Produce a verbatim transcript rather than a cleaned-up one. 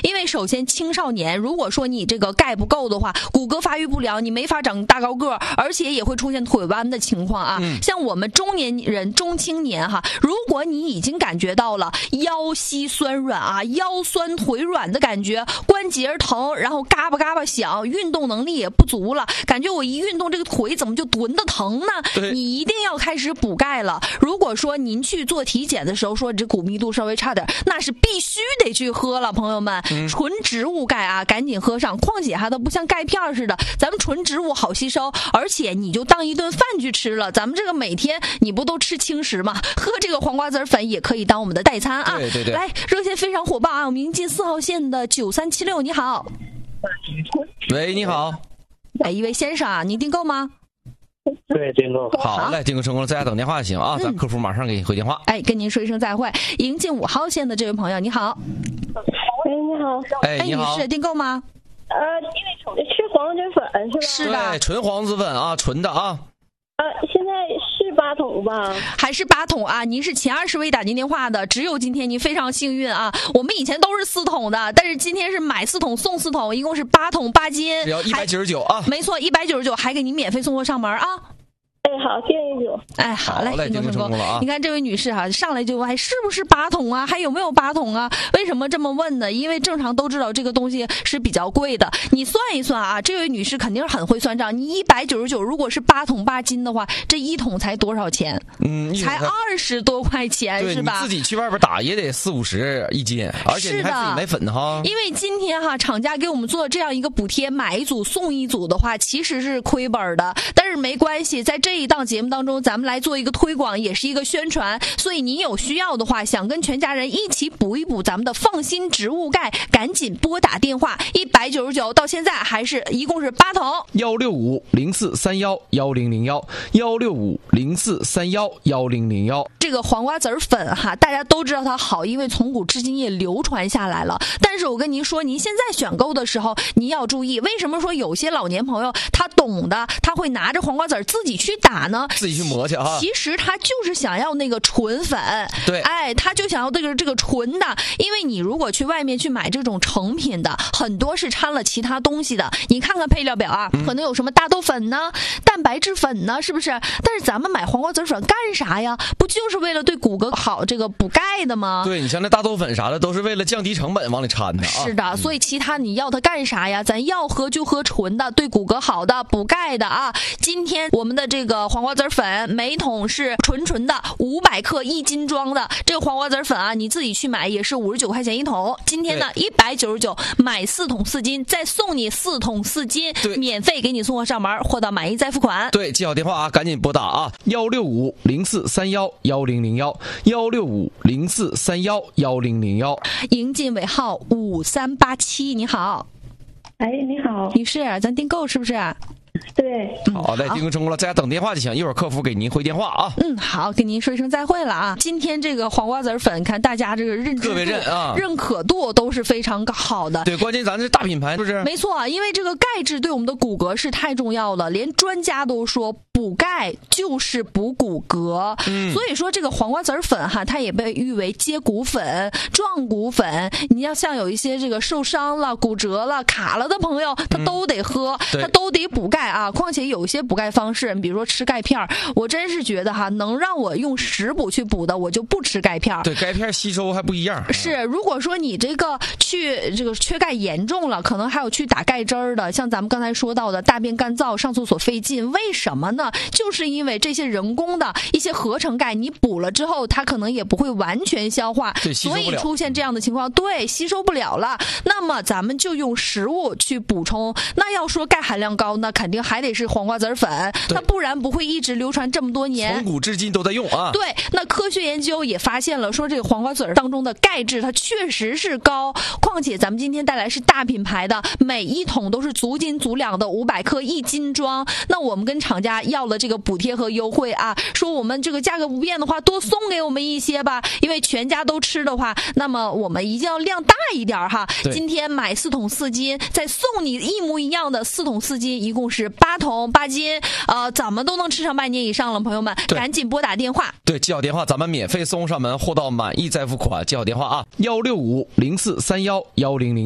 因为首先青少年，如果说你这个钙不够的话，骨骼发育不良，你没法长大高个，而且也会出现腿弯的情况啊。嗯、像我们中年人、中青年哈，如果你已经感觉到了腰膝酸软啊、腰酸腿软的感觉，关节疼，然后嘎巴嘎巴响，运动能力也不足了，感觉我一运动这个腿怎么就蹲得疼呢？你一定要开始补钙了。如果说您去做体检的时候说你这骨密度稍微差点，那是必须得去喝了，朋友们，嗯、纯植物钙啊，赶紧喝上。况且还它不像钙片似的，咱们纯植物好吸收，而且你就当一顿饭去吃了。咱们这个每天你不都吃轻食吗？喝这个黄瓜籽粉也可以当我们的代餐啊。 对对对， 来，热线非常火爆啊！我们迎进四号线的九三七六，你好。 喂，你好。 哎，一位先生啊，您订购吗？ 对，订购。 好，来订购成功了，在家等电话就行啊，咱、嗯、客服马上给你回电话。 哎，跟您说一声再会。迎进五号线的这位朋友，你好。 喂，你好。 哎，你好。 女士，订购吗？ 呃，吃黄籽粉是吧？是的， 对，纯黄籽粉啊，纯的啊。 呃，现在是八桶吧？ 还是八桶啊？您是前二十位打进电话的，只有今天您非常幸运啊！我们以前都是四桶的，但是今天是买四桶送四桶，一共是八桶八斤， 只要一百九十九啊！ 没错，一百九十九，还给您免费送货上门啊！ 哎，好，谢谢九。 哎，好嘞， 订购成功了啊！ 你看这位女士哈、啊，上来就问还是不是八桶啊？还有没有八桶啊？为什么这么问呢？因为正常都知道这个东西是比较贵的。你算一算啊，这位女士肯定是很会算账。你一百九十九，如果是八桶八斤的话，这一桶才多少钱？ 嗯， 才二十多块钱，是吧？ 你自己去外边打也得四五十一斤，而且你还自己买粉哈。 因为今天哈，厂家给我们做这样一个补贴，买一组送一组的话，其实是亏本的。但是没关系，在这一档节目当中，咱们来做一个推广，也是一个宣传。所以您有需要的话，想跟全家人一起补一补咱们的放心植物钙，赶紧拨打电话一百九十九，到现在还是一共是八桶。 幺六五零四三幺幺零零幺幺六五零四三幺幺零零幺。 这个黄瓜籽粉哈，大家都知道它好，因为从古至今也流传下来了。但是我跟您说，您现在选购的时候，您要注意，为什么说有些老年朋友他懂的，他会拿着黄瓜籽自己去打呢？ 自己去磨去啊！ 其实他就是想要那个纯粉， 对， 哎，他就想要这个这个纯的，因为你如果去外面去买这种成品的，很多是掺了其他东西的。你看看配料表啊，嗯、可能有什么大豆粉呢、蛋白质粉呢，是不是？但是咱们买黄瓜籽粉干啥呀？不就是为了对骨骼好，这个补钙的吗？ 对，你像那大豆粉啥的，都是为了降低成本往里掺的啊。 是的，所以其他你要它干啥呀？咱要喝就喝纯的，对骨骼好的、补钙的啊。今天我们的这个黄瓜籽粉每桶是纯纯的，五百克一斤装的。这个黄瓜籽粉啊，你自己去买也是五十九块钱一桶。今天呢，一百九十九买四桶四斤，再送你四桶四斤，免费给你送货上门，货到满意再付款。 对，记好电话啊，赶紧拨打啊，幺六五零四三幺幺零零幺幺六五零四三幺幺零零幺。 迎进尾号五三八七，你好。 哎，你好， 女士，咱订购是不是？ 对， 好嘞，订购成功了，在家等电话就行，一会儿客服给您回电话啊。 嗯，好，跟您说一声再会了啊。今天这个黄瓜籽粉，看大家这个认知度、 特别认啊， 认可度都是非常好的。 对，关键咱这大品牌是不是？ 没错，因为这个钙质对我们的骨骼是太重要了，连专家都说补钙就是补骨骼。嗯，所以说这个黄瓜籽粉哈，它也被誉为接骨粉、壮骨粉。你要像有一些这个受伤了、骨折了、卡了的朋友，他都得喝，嗯、他都得补钙啊。况且有一些补钙方式，比如说吃钙片，我真是觉得哈，能让我用食补去补的，我就不吃钙片。 对，钙片吸收还不一样。 是，如果说你这个去这个缺钙严重了，可能还有去打钙汁儿的，像咱们刚才说到的大便干燥、上厕所费劲，为什么呢？就是因为这些人工的一些合成钙，你补了之后，它可能也不会完全消化，所以出现这样的情况，对，吸收不了了。那么咱们就用食物去补充。那要说钙含量高，那肯定还得是黄瓜籽粉，那不然不会一直流传这么多年， 从古至今都在用啊。 对，那科学研究也发现了，说这个黄瓜籽当中的钙质它确实是高，况且咱们今天带来是大品牌的，每一桶都是足斤足两的五百克一斤装。那我们跟厂家要了这个补贴和优惠啊，说我们这个价格不变的话，多送给我们一些吧，因为全家都吃的话，那么我们一定要量大一点哈。今天买四桶四斤，再送你一模一样的四桶四斤，一共是八桶八斤，呃，怎么都能吃上半年以上了，朋友们，赶紧拨打电话。 对，记好电话，咱们免费送上门，货到满意再付款。记好电话啊，幺六五零四三幺幺零零。